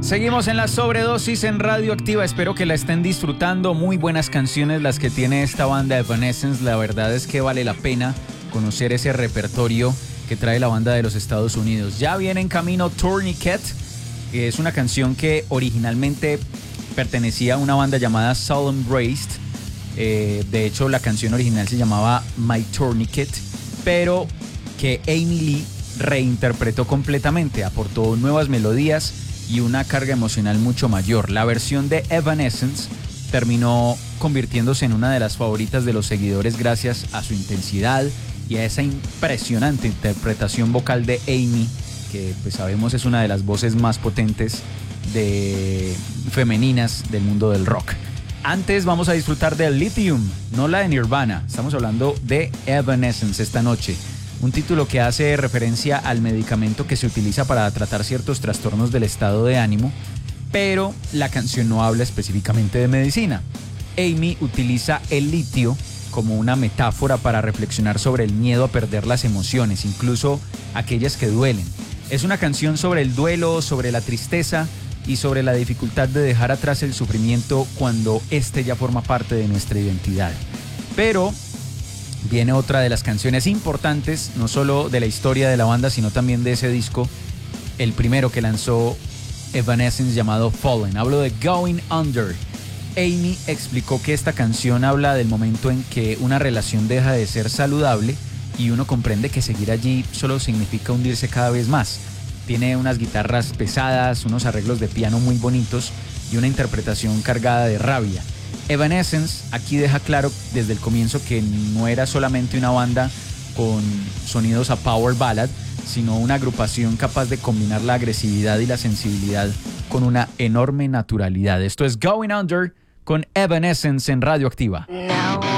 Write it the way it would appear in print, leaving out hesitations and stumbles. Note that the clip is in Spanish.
Seguimos en la sobredosis en Radioactiva. Espero que la estén disfrutando. Muy buenas canciones las que tiene esta banda Evanescence. La verdad es que vale la pena conocer ese repertorio que trae la banda de los Estados Unidos. Ya viene en camino Tourniquet, que es una canción que originalmente pertenecía a una banda llamada Solemn Braced. De hecho, la canción original se llamaba My Tourniquet, pero que Amy Lee reinterpretó completamente, aportó nuevas melodías y una carga emocional mucho mayor. La versión de Evanescence terminó convirtiéndose en una de las favoritas de los seguidores gracias a su intensidad y a esa impresionante interpretación vocal de Amy, que pues sabemos es una de las voces más potentes femeninas del mundo del rock. Antes vamos a disfrutar de Lithium, no la de Nirvana, estamos hablando de Evanescence esta noche. Un título que hace referencia al medicamento que se utiliza para tratar ciertos trastornos del estado de ánimo, pero la canción no habla específicamente de medicina. Amy utiliza el litio como una metáfora para reflexionar sobre el miedo a perder las emociones, incluso aquellas que duelen. Es una canción sobre el duelo, sobre la tristeza y sobre la dificultad de dejar atrás el sufrimiento cuando este ya forma parte de nuestra identidad. Pero viene otra de las canciones importantes, no solo de la historia de la banda, sino también de ese disco, el primero que lanzó Evanescence, llamado Fallen. Hablo de Going Under. Amy explicó que esta canción habla del momento en que una relación deja de ser saludable y uno comprende que seguir allí solo significa hundirse cada vez más. Tiene unas guitarras pesadas, unos arreglos de piano muy bonitos y una interpretación cargada de rabia. Evanescence aquí deja claro desde el comienzo que no era solamente una banda con sonidos a power ballad, sino una agrupación capaz de combinar la agresividad y la sensibilidad con una enorme naturalidad. Esto es Going Under con Evanescence en Radioactiva. Now